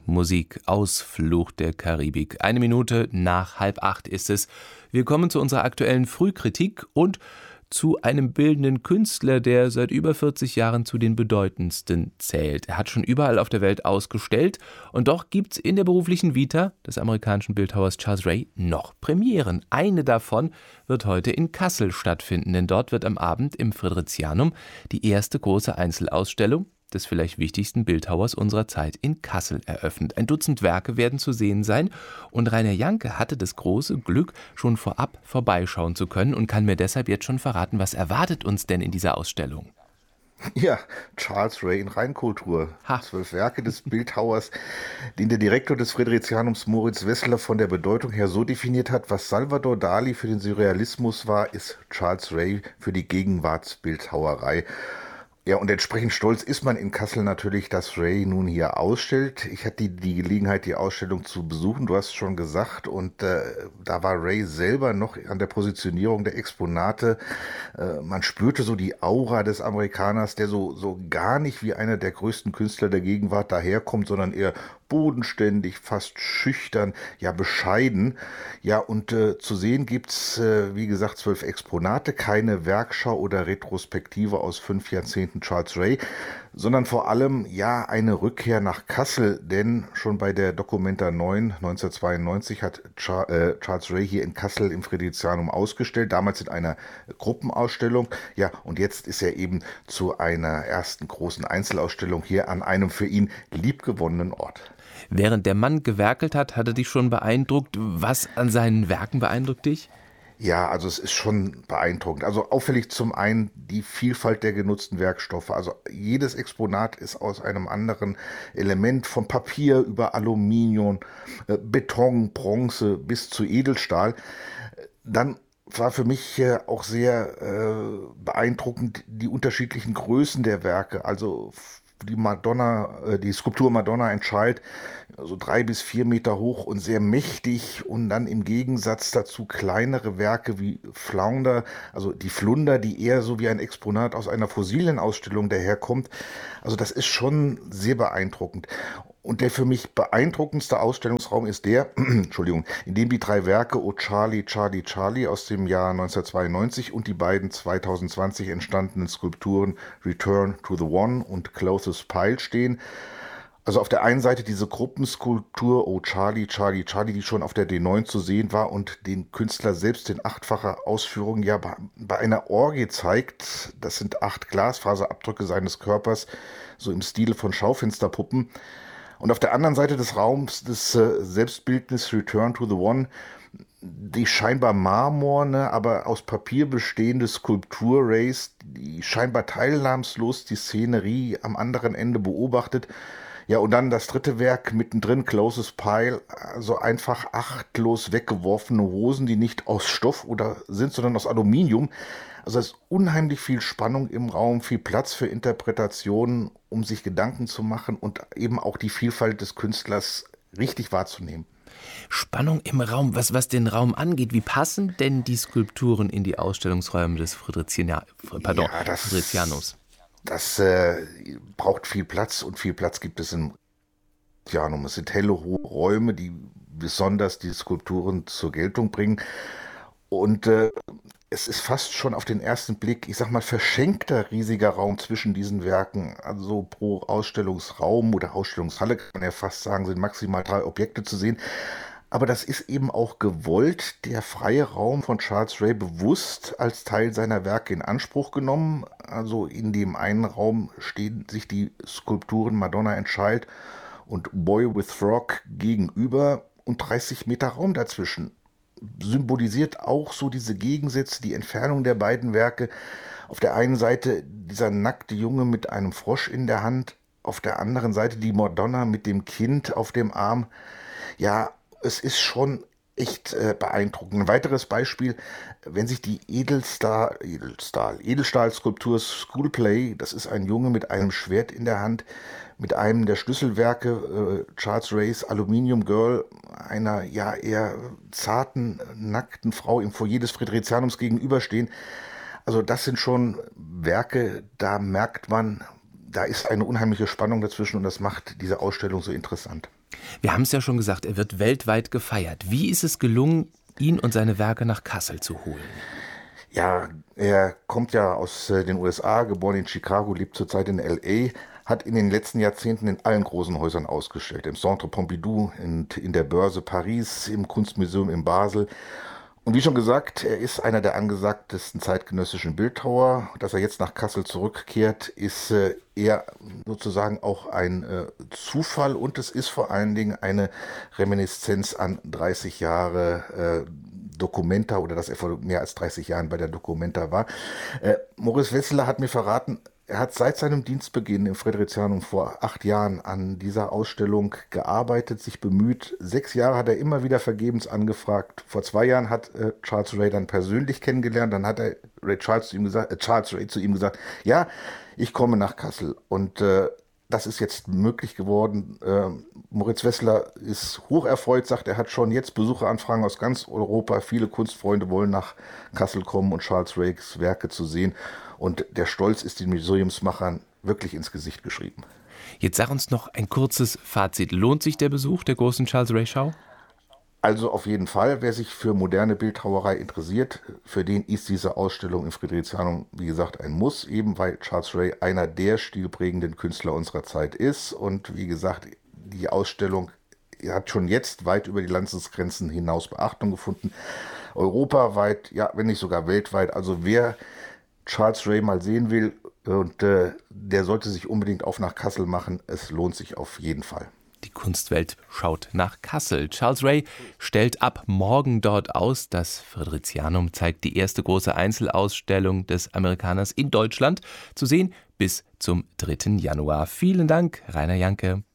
Musik aus Fluch der Karibik. 1 Minute nach 7:30 ist es. Wir kommen zu unserer aktuellen Frühkritik und zu einem bildenden Künstler, der seit über 40 Jahren zu den bedeutendsten zählt. Er hat schon überall auf der Welt ausgestellt und doch gibt's in der beruflichen Vita des amerikanischen Bildhauers Charles Ray noch Premieren. Eine davon wird heute in Kassel stattfinden, denn dort wird am Abend im Fridericianum die erste große Einzelausstellung des vielleicht wichtigsten Bildhauers unserer Zeit in Kassel eröffnet. 1 Dutzend Werke werden zu sehen sein und Rainer Janke hatte das große Glück, schon vorab vorbeischauen zu können und kann mir deshalb jetzt schon verraten, was erwartet uns denn in dieser Ausstellung? Ja, Charles Ray in Reinkultur. Ha. 12 Werke des Bildhauers, den der Direktor des Fridericianums Moritz Wessler von der Bedeutung her so definiert hat: Was Salvador Dali für den Surrealismus war, ist Charles Ray für die Gegenwartsbildhauerei. Ja, und entsprechend stolz ist man in Kassel natürlich, dass Ray nun hier ausstellt. Ich hatte die Gelegenheit, die Ausstellung zu besuchen, du hast schon gesagt, und da war Ray selber noch an der Positionierung der Exponate. Man spürte so die Aura des Amerikaners, der so gar nicht wie einer der größten Künstler der Gegenwart daherkommt, sondern eher bodenständig, fast schüchtern, ja bescheiden. Ja, und zu sehen gibt's, wie gesagt, 12 Exponate, keine Werkschau oder Retrospektive aus 5 Jahrzehnten Charles Ray, sondern vor allem ja eine Rückkehr nach Kassel, denn schon bei der Documenta 9 1992 hat Charles Ray hier in Kassel im Fridericianum ausgestellt, damals in einer Gruppenausstellung. Ja, und jetzt ist er eben zu einer ersten großen Einzelausstellung hier an einem für ihn liebgewonnenen Ort. Während der Mann gewerkelt hat, hat er dich schon beeindruckt. Was an seinen Werken beeindruckt dich? Ja, also es ist schon beeindruckend. Also auffällig zum einen die Vielfalt der genutzten Werkstoffe. Also jedes Exponat ist aus einem anderen Element, vom Papier über Aluminium, Beton, Bronze bis zu Edelstahl. Dann war für mich auch sehr beeindruckend die unterschiedlichen Größen der Werke. Also die Madonna, die Skulptur Madonna and Child, so 3 bis 4 Meter hoch und sehr mächtig, und dann im Gegensatz dazu kleinere Werke wie Flounder, also die Flunder, die eher so wie ein Exponat aus einer Fossilienausstellung daherkommt. Also das ist schon sehr beeindruckend. Und der für mich beeindruckendste Ausstellungsraum ist der, Entschuldigung, in dem die 3 Werke O Charlie, Charlie, Charlie aus dem Jahr 1992 und die beiden 2020 entstandenen Skulpturen Return to the One und Closest Pile stehen. Also auf der einen Seite diese Gruppenskulptur O Charlie, Charlie, Charlie, die schon auf der D9 zu sehen war und den Künstler selbst in 8-facher Ausführung ja bei einer Orgie zeigt. Das sind 8 Glasfaserabdrücke seines Körpers, so im Stil von Schaufensterpuppen. Und auf der anderen Seite des Raums des Selbstbildnis Return to the One die scheinbar marmorne, aber aus Papier bestehende Skulptur Rays, die scheinbar teilnahmslos die Szenerie am anderen Ende beobachtet. Ja, und dann das dritte Werk mittendrin, Closest Pile, also einfach achtlos weggeworfene Hosen, die nicht aus Stoff oder sind, sondern aus Aluminium. Also es ist unheimlich viel Spannung im Raum, viel Platz für Interpretationen, um sich Gedanken zu machen und eben auch die Vielfalt des Künstlers richtig wahrzunehmen. Spannung im Raum, was den Raum angeht. Wie passen denn die Skulpturen in die Ausstellungsräume des Fridericianums? Das braucht viel Platz, und viel Platz gibt es im Fridericianum. Es sind helle, hohe Räume, die besonders die Skulpturen zur Geltung bringen. Und es ist fast schon auf den ersten Blick, ich sag mal, verschenkter riesiger Raum zwischen diesen Werken. Also pro Ausstellungsraum oder Ausstellungshalle kann man ja fast sagen, sind maximal 3 Objekte zu sehen. Aber das ist eben auch gewollt, der freie Raum von Charles Ray bewusst als Teil seiner Werke in Anspruch genommen. Also in dem einen Raum stehen sich die Skulpturen Madonna and Child und Boy with Frog gegenüber und 30 Meter Raum dazwischen symbolisiert auch so diese Gegensätze, die Entfernung der beiden Werke. Auf der einen Seite dieser nackte Junge mit einem Frosch in der Hand, auf der anderen Seite die Madonna mit dem Kind auf dem Arm. Ja, es ist schon echt beeindruckend. Ein weiteres Beispiel, wenn sich die Edelstahlskulptur Schoolplay, das ist ein Junge mit einem Schwert in der Hand, mit einem der Schlüsselwerke Charles Rays Aluminium Girl, einer ja eher zarten, nackten Frau im Foyer des Fridericianums gegenüberstehen. Also das sind schon Werke, da merkt man, da ist eine unheimliche Spannung dazwischen und das macht diese Ausstellung so interessant. Wir haben es ja schon gesagt, er wird weltweit gefeiert. Wie ist es gelungen, ihn und seine Werke nach Kassel zu holen? Ja, er kommt ja aus den USA, geboren in Chicago, lebt zurzeit in L.A., hat in den letzten Jahrzehnten in allen großen Häusern ausgestellt. Im Centre Pompidou, in der Börse Paris, im Kunstmuseum in Basel. Und wie schon gesagt, er ist einer der angesagtesten zeitgenössischen Bildhauer. Dass er jetzt nach Kassel zurückkehrt, ist eher sozusagen auch ein Zufall und es ist vor allen Dingen eine Reminiszenz an 30 Jahre Documenta oder dass er vor mehr als 30 Jahren bei der Documenta war. Moritz Wesseler hat mir verraten, er hat seit seinem Dienstbeginn im Friderizianum vor 8 Jahren an dieser Ausstellung gearbeitet, sich bemüht. 6 Jahre hat er immer wieder vergebens angefragt. Vor 2 Jahren hat Charles Ray dann persönlich kennengelernt. Dann hat Charles Ray zu ihm gesagt, ja, ich komme nach Kassel. Und das ist jetzt möglich geworden. Moritz Wesseler ist hocherfreut, sagt, er hat schon jetzt Besucheranfragen aus ganz Europa. Viele Kunstfreunde wollen nach Kassel kommen und Charles Rays Werke zu sehen. Und der Stolz ist den Museumsmachern wirklich ins Gesicht geschrieben. Jetzt sag uns noch ein kurzes Fazit. Lohnt sich der Besuch der großen Charles Ray Schau? Also auf jeden Fall, wer sich für moderne Bildhauerei interessiert, für den ist diese Ausstellung im Friderizianum, wie gesagt, ein Muss, eben weil Charles Ray einer der stilprägenden Künstler unserer Zeit ist. Und wie gesagt, die Ausstellung hat schon jetzt weit über die Landesgrenzen hinaus Beachtung gefunden. Europaweit, ja, wenn nicht sogar weltweit. Also wer Charles Ray mal sehen will, und der sollte sich unbedingt auf nach Kassel machen. Es lohnt sich auf jeden Fall. Die Kunstwelt schaut nach Kassel. Charles Ray stellt ab morgen dort aus. Das Friderizianum zeigt die erste große Einzelausstellung des Amerikaners in Deutschland. Zu sehen bis zum 3. Januar. Vielen Dank, Rainer Janke.